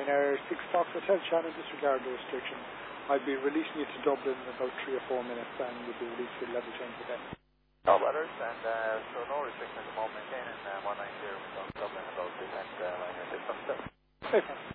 Ryanair 6 Fox Hotel Shannon, disregard the restrictions. I'll be releasing you to Dublin in about 3 or 4 minutes and you'll be released to level change again. No butters, and so no restriction at the moment, maintaining 190 from Dublin about this and Ryanair 6 Fox Hotel. Safe.